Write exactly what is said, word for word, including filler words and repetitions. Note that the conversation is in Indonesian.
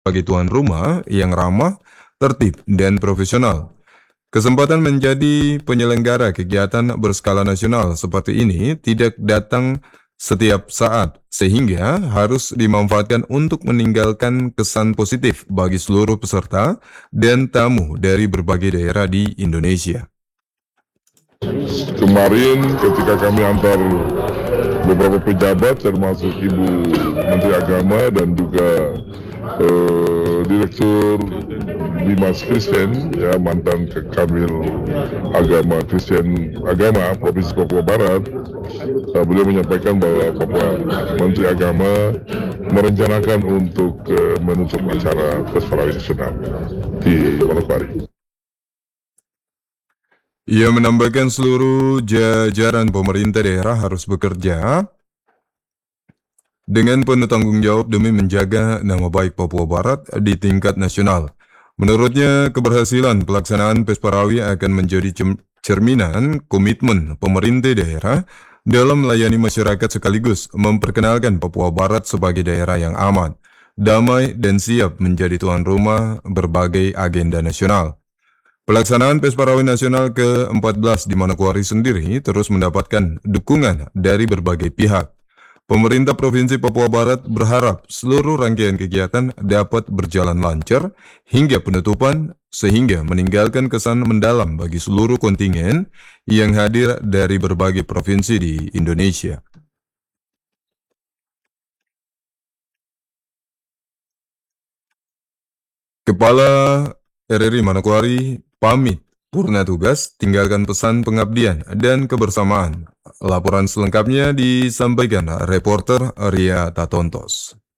sebagai tuan rumah yang ramah, tertib, dan profesional. Kesempatan menjadi penyelenggara kegiatan berskala nasional seperti ini tidak datang setiap saat, sehingga harus dimanfaatkan untuk meninggalkan kesan positif bagi seluruh peserta dan tamu dari berbagai daerah di Indonesia. Kemarin ketika kami antar beberapa pejabat termasuk Ibu Menteri Agama dan juga eh, Direktur Bimas Kristen, ya mantan Kanwil Agama Kristen Agama Provinsi Papua Barat, eh, beliau menyampaikan bahwa Papua Menteri Agama merencanakan untuk eh, menutup acara Pesparawis Nasional di Manokwari. Ia menambahkan seluruh jajaran pemerintah daerah harus bekerja dengan penuh tanggung jawab demi menjaga nama baik Papua Barat di tingkat nasional. Menurutnya, keberhasilan pelaksanaan Pesparawi akan menjadi cerminan komitmen pemerintah daerah dalam melayani masyarakat sekaligus memperkenalkan Papua Barat sebagai daerah yang aman, damai, dan siap menjadi tuan rumah berbagai agenda nasional. Pelaksanaan Pesparawi Nasional ke empat belas di Manokwari sendiri terus mendapatkan dukungan dari berbagai pihak. Pemerintah Provinsi Papua Barat berharap seluruh rangkaian kegiatan dapat berjalan lancar hingga penutupan, sehingga meninggalkan kesan mendalam bagi seluruh kontingen yang hadir dari berbagai provinsi di Indonesia. Kepala R R I Manokwari pamit purna tugas, tinggalkan pesan pengabdian dan kebersamaan. Laporan selengkapnya disampaikan reporter Ria Tatontos.